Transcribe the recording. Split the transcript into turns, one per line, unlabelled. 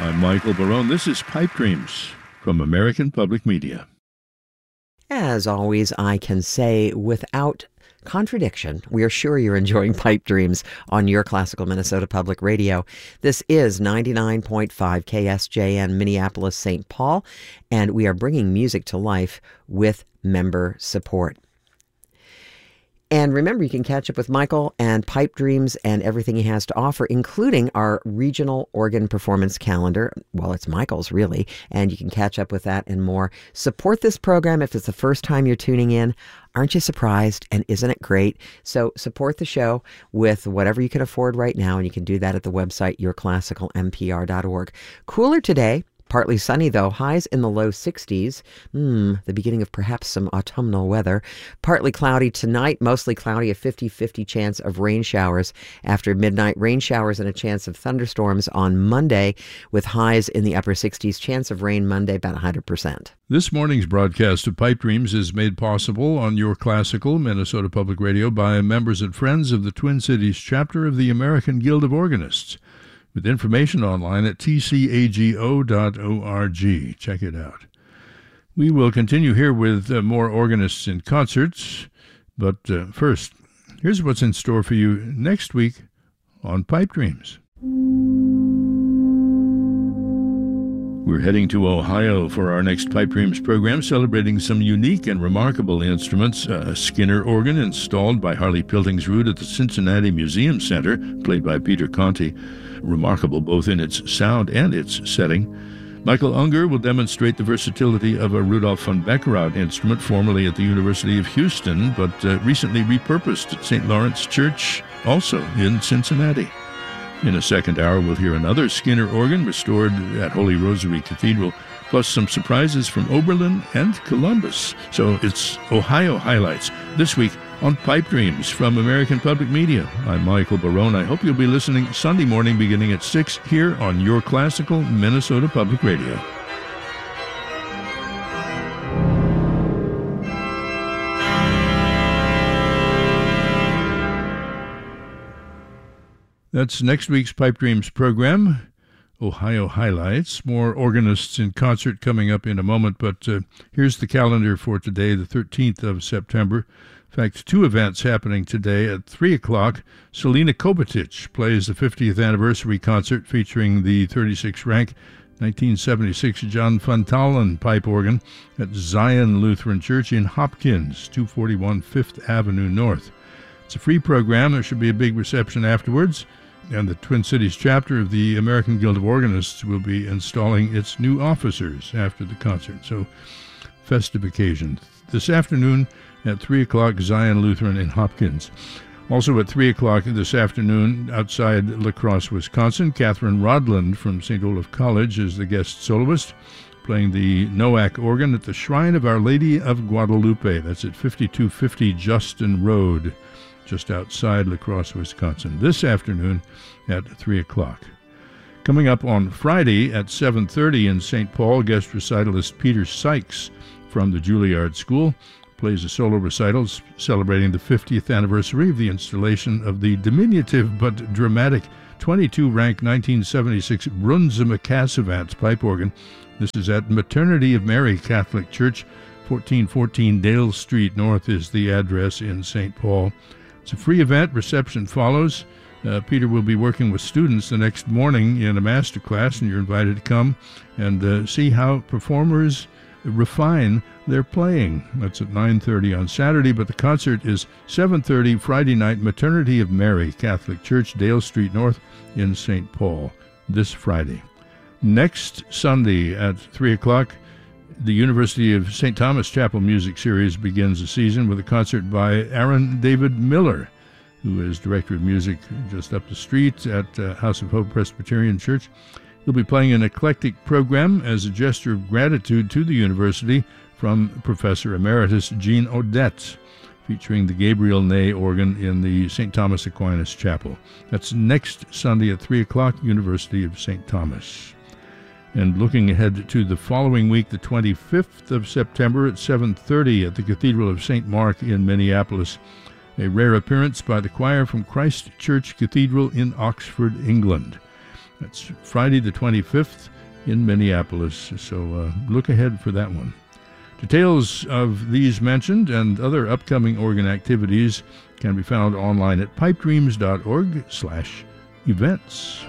I'm Michael Barone. This is Pipe Dreams from American Public Media.
As always, I can say without contradiction, we are sure you're enjoying Pipe Dreams on your classical Minnesota Public Radio. This is 99.5 KSJN Minneapolis, St. Paul, and we are bringing music to life with member support. And remember, you can catch up with Michael and Pipe Dreams and everything he has to offer, including our regional organ performance calendar. Well, it's Michael's, really, and you can catch up with that and more. Support this program if it's the first time you're tuning in. Aren't you surprised? And isn't it great? So support the show with whatever you can afford right now, and you can do that at the website, yourclassicalmpr.org. Cooler today. Partly sunny, though. Highs in the low 60s. The beginning of perhaps some autumnal weather. Partly cloudy tonight. Mostly cloudy. A 50-50 chance of rain showers after midnight. Rain showers and a chance of thunderstorms on Monday with highs in the upper 60s. Chance of rain Monday about 100%.
This morning's broadcast of Pipe Dreams is made possible on Your Classical Minnesota Public Radio by members and friends of the Twin Cities chapter of the American Guild of Organists, with information online at tcago.org. Check it out. We will continue here with more organists in concerts, but first, here's what's in store for you next week on Pipe Dreams. We're heading to Ohio for our next Pipe Dreams program, celebrating some unique and remarkable instruments. A Skinner organ installed by Harley Piltingsrud at the Cincinnati Museum Center, played by Peter Conti, remarkable both in its sound and its setting. Michael Unger will demonstrate the versatility of a Rudolf von Beckerath instrument, formerly at the University of Houston, but recently repurposed at St. Lawrence Church, also in Cincinnati. In a second hour, we'll hear another Skinner organ restored at Holy Rosary Cathedral, plus some surprises from Oberlin and Columbus. So it's Ohio highlights this week on Pipe Dreams from American Public Media. I'm Michael Barone. I hope you'll be listening Sunday morning beginning at 6 here on Your Classical Minnesota Public Radio. That's next week's Pipe Dreams program, Ohio Highlights. More organists in concert coming up in a moment, but here's the calendar for today, the 13th of September. In fact, two events happening today at 3 o'clock. Selena Kovacic plays the 50th anniversary concert featuring the 36 rank 1976 John Fontalen pipe organ at Zion Lutheran Church in Hopkins, 241 5th Avenue North. It's a free program. There should be a big reception afterwards, and the Twin Cities chapter of the American Guild of Organists will be installing its new officers after the concert. So, festive occasion. This afternoon at 3 o'clock, Zion Lutheran in Hopkins. Also at 3 o'clock this afternoon, outside La Crosse, Wisconsin, Catherine Rodland from St. Olaf College is the guest soloist, playing the Noack organ at the Shrine of Our Lady of Guadalupe. That's at 5250 Justin Road, just outside La Crosse, Wisconsin, this afternoon at 3 o'clock. Coming up on Friday at 7:30 in St. Paul, guest recitalist Peter Sykes from the Juilliard School plays a solo recital celebrating the 50th anniversary of the installation of the diminutive but dramatic 22-rank 1976 Brunsum Cassavant pipe organ. This is at Maternity of Mary Catholic Church, 1414 Dale Street North is the address in St. Paul. It's a free event. Reception follows. Peter will be working with students the next morning in a master class, and you're invited to come and see how performers refine their playing. That's at 9:30 on Saturday, but the concert is 7:30 Friday night, Maternity of Mary Catholic Church, Dale Street North in St. Paul, this Friday. Next Sunday at 3 o'clock, the University of St. Thomas Chapel Music Series begins the season with a concert by Aaron David Miller, who is Director of Music just up the street at House of Hope Presbyterian Church. He'll be playing an eclectic program as a gesture of gratitude to the university from Professor Emeritus Jean Odette, featuring the Gabriel Ney organ in the St. Thomas Aquinas Chapel. That's next Sunday at 3 o'clock, University of St. Thomas. And looking ahead to the following week, the 25th of September at 7:30 at the Cathedral of St. Mark in Minneapolis, a rare appearance by the choir from Christ Church Cathedral in Oxford, England. That's Friday the 25th in Minneapolis, so look ahead for that one. Details of these mentioned and other upcoming organ activities can be found online at pipedreams.org/events.